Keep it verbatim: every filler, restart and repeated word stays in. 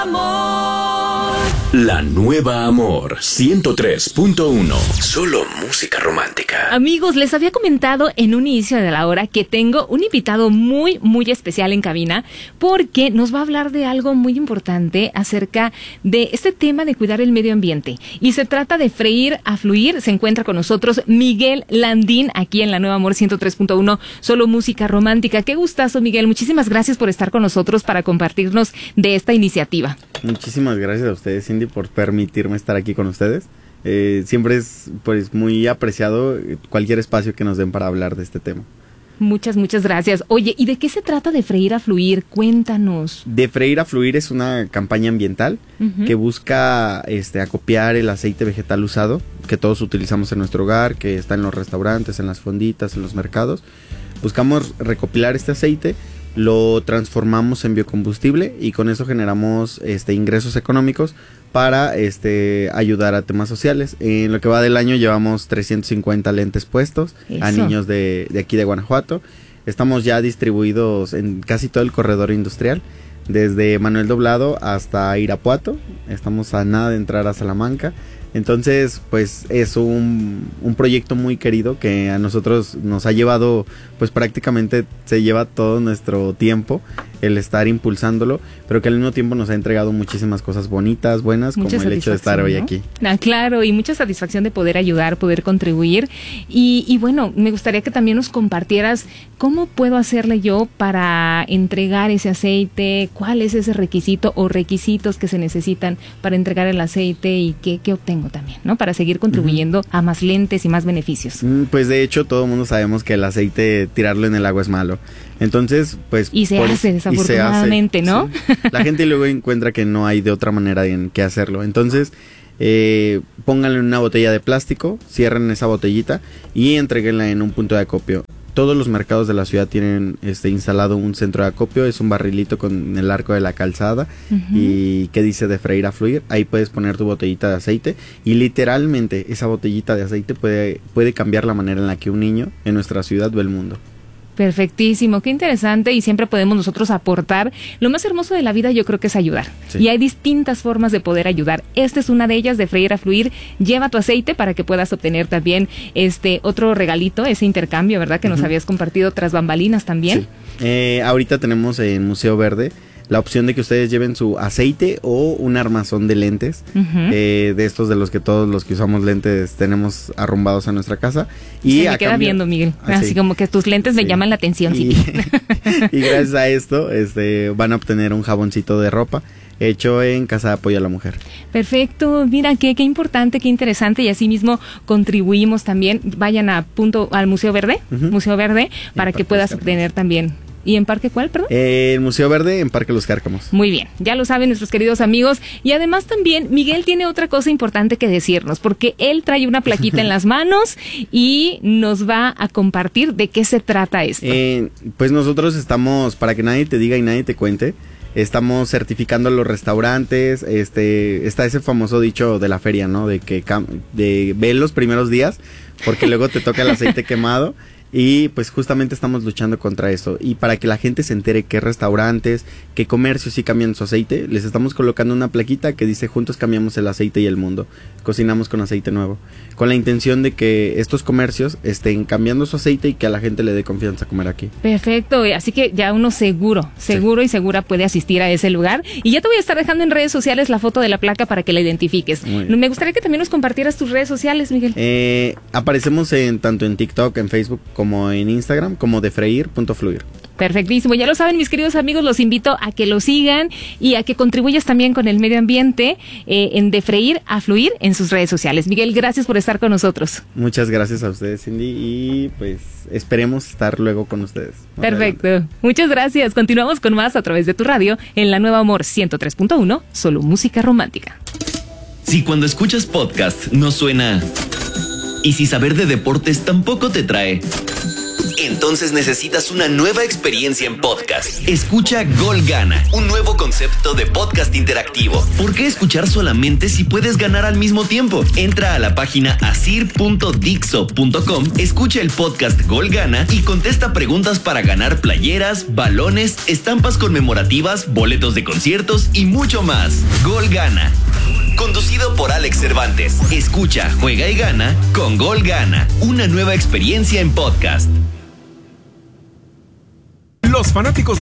La nueva Amor ciento tres punto uno. Solo música romántica. Amigos, les había comentado en un inicio de la hora que tengo un invitado muy, muy especial en cabina porque nos va a hablar de algo muy importante acerca de este tema de cuidar el medio ambiente. Y se trata de freír a fluir. Se encuentra con nosotros Miguel Landín aquí en La Nueva Amor ciento tres punto uno. Solo música romántica. Qué gustazo, Miguel. Muchísimas gracias por estar con nosotros para compartirnos de esta iniciativa. Muchísimas gracias a ustedes, Cindy, por permitirme estar aquí con ustedes. Eh, siempre es pues muy apreciado cualquier espacio que nos den para hablar de este tema. Muchas, muchas gracias. Oye, ¿y de qué se trata de Freír a Fluir? Cuéntanos. De Freír a Fluir es una campaña ambiental uh-huh. que busca este, acopiar el aceite vegetal usado que todos utilizamos en nuestro hogar, que está en los restaurantes, en las fonditas, en los mercados. Buscamos recopilar este aceite, lo transformamos en biocombustible y con eso generamos este, ingresos económicos para este, ayudar a temas sociales. En lo que va del año llevamos trescientos cincuenta lentes puestos Eso. a niños de, de aquí de Guanajuato. Estamos ya distribuidos en casi todo el corredor industrial, desde Manuel Doblado hasta Irapuato. Estamos a nada de entrar a Salamanca. Entonces, pues es un, un proyecto muy querido que a nosotros nos ha llevado, pues prácticamente se lleva todo nuestro tiempo el estar impulsándolo, pero que al mismo tiempo nos ha entregado muchísimas cosas bonitas, buenas, mucha como el hecho de estar hoy ¿no? aquí. Ah, claro, y mucha satisfacción de poder ayudar, poder contribuir. Y, y bueno, me gustaría que también nos compartieras cómo puedo hacerle yo para entregar ese aceite, cuál es ese requisito o requisitos que se necesitan para entregar el aceite y qué, qué obtengo también, ¿no? Para seguir contribuyendo uh-huh. a más lentes y más beneficios. Pues de hecho todo el mundo sabemos que el aceite tirarlo en el agua es malo. Entonces, pues... Y se hace, desafortunadamente, se hace, ¿no? Sí. La gente luego encuentra que no hay de otra manera en que hacerlo. Entonces, eh, pónganlo en una botella de plástico, cierren esa botellita y entréguenla en un punto de acopio. Todos los mercados de la ciudad tienen este instalado un centro de acopio, es un barrilito con el arco de la calzada uh-huh. y que dice de freír a fluir. Ahí puedes poner tu botellita de aceite y literalmente esa botellita de aceite puede, puede cambiar la manera en la que un niño en nuestra ciudad ve el mundo. Perfectísimo, qué interesante, y siempre podemos nosotros aportar. Lo más hermoso de la vida yo creo que es ayudar, sí. y hay distintas formas de poder ayudar. Esta es una de ellas, de Freír a Fluir. Lleva tu aceite para que puedas obtener también este otro regalito, ese intercambio, ¿verdad? Que uh-huh. nos habías compartido tras bambalinas también. Sí. Eh, ahorita tenemos en Museo Verde la opción de que ustedes lleven su aceite o un armazón de lentes, uh-huh. eh, de estos de los que todos los que usamos lentes tenemos arrumbados a nuestra casa. Y se me queda cambio, viendo, Miguel, así, así como que tus lentes sí. me llaman la atención. Y, sí. y gracias a esto este, van a obtener un jaboncito de ropa hecho en Casa de Apoyo a la Mujer. Perfecto, mira, qué, qué importante, qué interesante, y así mismo contribuimos también. Vayan a punto al Museo Verde, uh-huh. Museo Verde, para que puedas obtener también. ¿Y en Parque cuál, perdón? Eh, el Museo Verde, en Parque Los Cárcamos. Muy bien, ya lo saben nuestros queridos amigos. Y además también Miguel tiene otra cosa importante que decirnos, porque él trae una plaquita en las manos y nos va a compartir de qué se trata esto. Eh, pues nosotros estamos, para que nadie te diga y nadie te cuente, estamos certificando a los restaurantes. Este, está ese famoso dicho de la feria, ¿no? De que de ve los primeros días, porque luego te toca el aceite quemado. Y pues justamente estamos luchando contra eso. Y para que la gente se entere qué restaurantes, qué comercios sí cambian su aceite, les estamos colocando una plaquita que dice: juntos cambiamos el aceite y el mundo. Cocinamos con aceite nuevo. Con la intención de que estos comercios estén cambiando su aceite y que a la gente le dé confianza comer aquí. Perfecto, así que ya uno seguro, seguro sí. y segura puede asistir a ese lugar. Y ya te voy a estar dejando en redes sociales la foto de la placa para que la identifiques. Me gustaría que también nos compartieras tus redes sociales, Miguel. Eh, aparecemos en tanto en TikTok, en Facebook, como en Instagram, como de freír punto fluir. Perfectísimo, ya lo saben mis queridos amigos, los invito a que lo sigan y a que contribuyas también con el medio ambiente eh, en De Freír a Fluir en sus redes sociales. Miguel, gracias por estar con nosotros. Muchas gracias a ustedes, Cindy, y pues esperemos estar luego con ustedes. Perfecto, adelante. Muchas gracias. Continuamos con más a través de tu radio en La Nueva Amor ciento tres punto uno, solo música romántica. Si cuando escuchas podcast no suena, y si saber de deportes tampoco te trae, Entonces necesitas una nueva experiencia en podcast. Escucha Gol Gana, un nuevo concepto de podcast interactivo. ¿Por qué escuchar solamente si puedes ganar al mismo tiempo? Entra a la página asir punto dixo punto com, escucha el podcast Gol Gana y contesta preguntas para ganar playeras, balones, estampas conmemorativas, boletos de conciertos y mucho más. Gol Gana. Conducido por Alex Cervantes. Escucha, juega y gana con Gol Gana. Una nueva experiencia en podcast. Los fanáticos